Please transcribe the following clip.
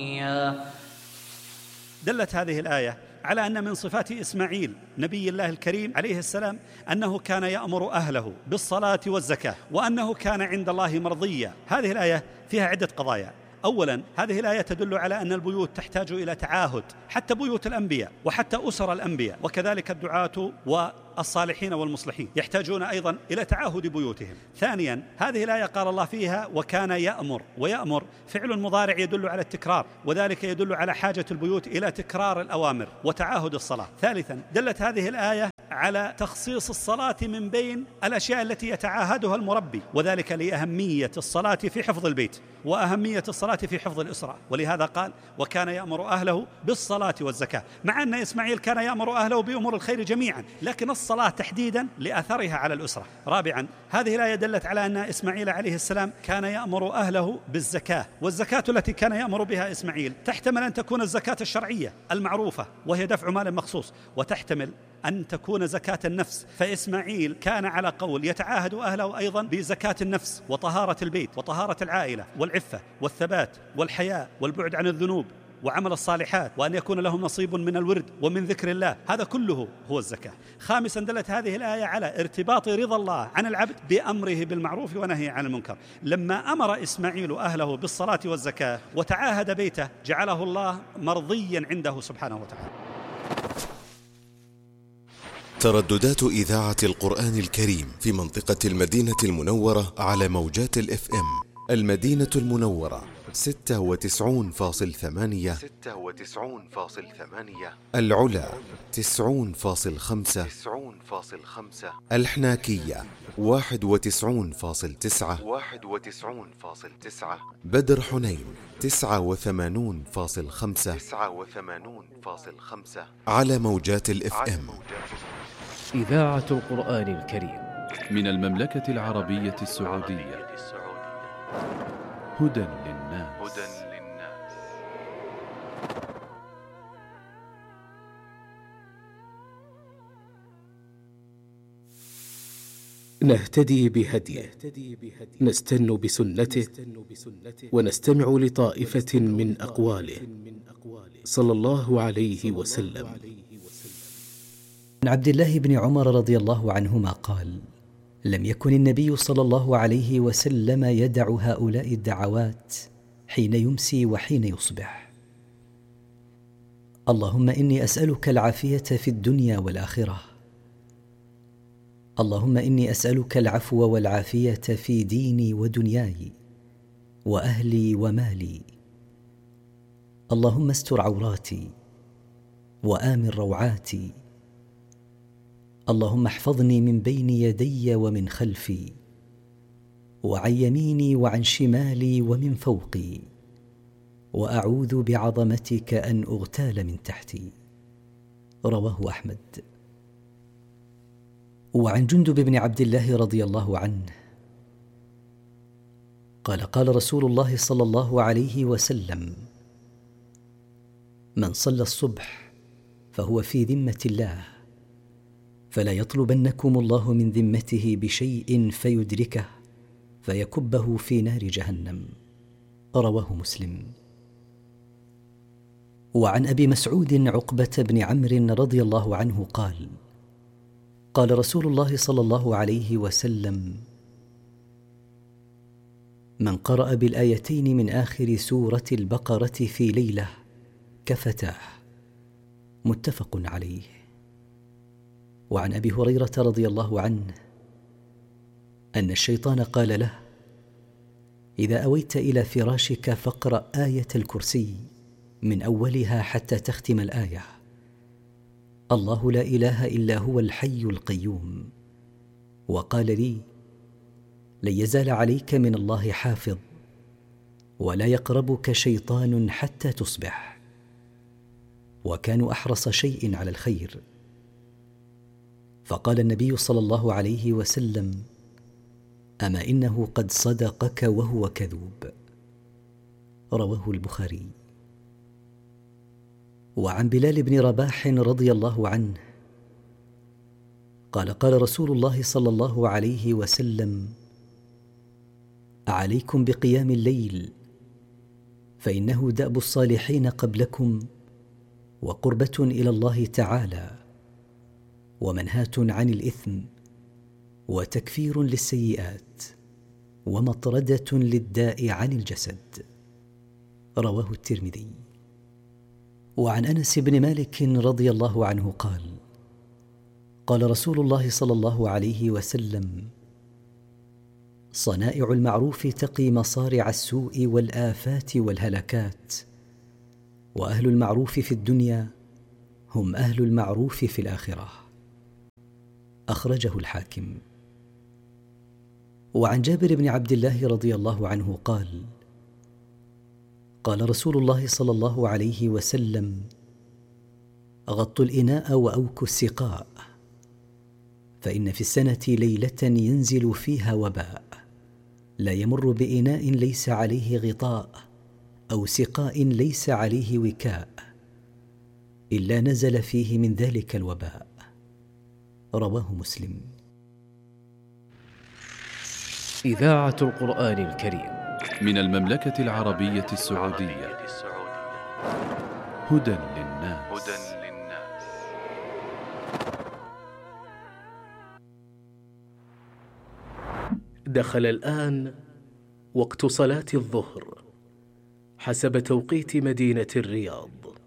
دلت هذه الآية على أن من صفات إسماعيل نبي الله الكريم عليه السلام أنه كان يأمر أهله بالصلاة والزكاة، وأنه كان عند الله مرضيا. هذه الآية فيها عدة قضايا. أولا، هذه الآية تدل على أن البيوت تحتاج إلى تعاهد، حتى بيوت الأنبياء وحتى أسر الأنبياء، وكذلك الدعاة والصالحين والمصلحين يحتاجون أيضا إلى تعاهد بيوتهم. ثانيا، هذه الآية قال الله فيها وكان يأمر، ويأمر فعل مضارع يدل على التكرار، وذلك يدل على حاجة البيوت إلى تكرار الأوامر وتعاهد الصلاة. ثالثا، دلت هذه الآية على تخصيص الصلاة من بين الأشياء التي يتعاهدها المربي، وذلك لأهمية الصلاة في حفظ البيت وأهمية الصلاة في حفظ الأسرة، ولهذا قال وكان يأمر أهله بالصلاة والزكاة، مع أن إسماعيل كان يأمر أهله بأمور الخير جميعا، لكن الصلاة تحديدا لأثرها على الأسرة. رابعا، هذه الآية دلت على أن إسماعيل عليه السلام كان يأمر أهله بالزكاة، والزكاة التي كان يأمر بها إسماعيل تحتمل أن تكون الزكاة الشرعية المعروفة وهي دفع مال مخصوص، وتحتمل أن تكون زكاة النفس، فإسماعيل كان على قول يتعاهد أهله أيضا بزكاة النفس وطهارة البيت وطهارة العائلة والعفة والثبات والحياء والبعد عن الذنوب وعمل الصالحات، وأن يكون لهم نصيب من الورد ومن ذكر الله، هذا كله هو الزكاة. خامسا، دلت هذه الآية على ارتباط رضا الله عن العبد بأمره بالمعروف ونهيه عن المنكر. لما أمر إسماعيل أهله بالصلاة والزكاة وتعاهد بيته جعله الله مرضيا عنده سبحانه وتعالى. ترددات إذاعة القرآن الكريم في منطقة المدينة المنورة على موجات الFM. المدينة المنورة 96.8، العلا 90.5، الحناكية 91.9، بدر حنين 89.5 على موجات الFM. إذاعة القرآن الكريم من المملكة العربية السعودية. هدى للناس. نهتدي بهديه، نستن بسنته، ونستمع لطائفة من أقواله صلى الله عليه وسلم. عن عبد الله بن عمر رضي الله عنهما قال: لم يكن النبي صلى الله عليه وسلم يدع هؤلاء الدعوات حين يمسي وحين يصبح: اللهم إني أسألك العافية في الدنيا والآخرة، اللهم إني أسألك العفو والعافية في ديني ودنياي وأهلي ومالي، اللهم استر عوراتي وآمن روعاتي، اللهم احفظني من بين يدي ومن خلفي وعن يميني وعن شمالي ومن فوقي، وأعوذ بعظمتك أن أغتال من تحتي. رواه أحمد. وعن جندب بن عبد الله رضي الله عنه قال: قال رسول الله صلى الله عليه وسلم: من صلى الصبح فهو في ذمة الله، فلا يطلبنكم الله من ذمته بشيء فيدركه فيكبه في نار جهنم. رواه مسلم. وعن أبي مسعود عقبة بن عمرو رضي الله عنه قال: قال رسول الله صلى الله عليه وسلم: من قرأ بالآيتين من آخر سورة البقرة في ليلة كفتاه. متفق عليه. وعن أبي هريرة رضي الله عنه أن الشيطان قال له: إذا أويت إلى فراشك فاقرأ آية الكرسي من أولها حتى تختم الآية: الله لا إله إلا هو الحي القيوم. وقال لي: لن يزال عليك من الله حافظ، ولا يقربك شيطان حتى تصبح. وكانوا أحرص شيء على الخير. فقال النبي صلى الله عليه وسلم: أما إنه قد صدقك وهو كذوب. رواه البخاري. وعن بلال بن رباح رضي الله عنه قال: قال رسول الله صلى الله عليه وسلم: عليكم بقيام الليل، فإنه دأب الصالحين قبلكم، وقربة إلى الله تعالى، ومنهاة عن الإثم، وتكفير للسيئات، ومطردة للداء عن الجسد. رواه الترمذي. وعن أنس بن مالك رضي الله عنه قال: قال رسول الله صلى الله عليه وسلم: صنائع المعروف تقي مصارع السوء والآفات والهلكات، وأهل المعروف في الدنيا هم أهل المعروف في الآخرة. أخرجه الحاكم. وعن جابر بن عبد الله رضي الله عنه قال: قال رسول الله صلى الله عليه وسلم: غطوا الإناء وأوكوا السقاء، فإن في السنة ليلة ينزل فيها وباء، لا يمر بإناء ليس عليه غطاء أو سقاء ليس عليه وكاء إلا نزل فيه من ذلك الوباء. رواه مسلم. إذاعة القرآن الكريم من المملكة العربية السعودية. هدى للناس. دخل الآن وقت صلاة الظهر حسب توقيت مدينة الرياض.